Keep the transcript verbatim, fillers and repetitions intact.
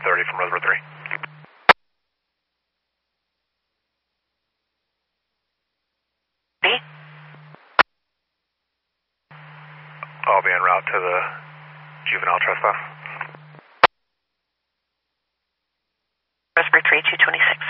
thirty from Reservoir three. I'll be en route to the juvenile trespass. Reservoir three, two twenty-six.